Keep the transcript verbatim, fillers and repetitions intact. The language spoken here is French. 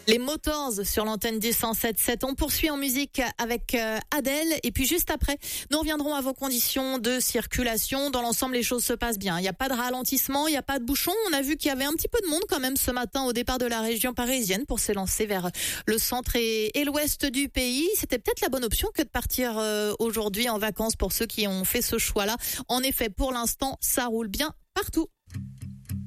Les Motors sur l'antenne du cent sept sept. On poursuit en musique avec euh, Adèle. Et puis juste après, nous reviendrons à vos conditions de circulation. Dans l'ensemble, les choses se passent bien. Il n'y a pas de ralentissement, il n'y a pas de bouchon. On a vu qu'il y avait un petit peu de monde quand même ce matin au départ de la région parisienne pour s'élancer vers le centre et, et l'ouest du pays. C'était peut-être la bonne option que de partir euh, aujourd'hui en vacances pour ceux qui ont fait ce choix-là. En effet, pour l'instant, ça roule bien partout.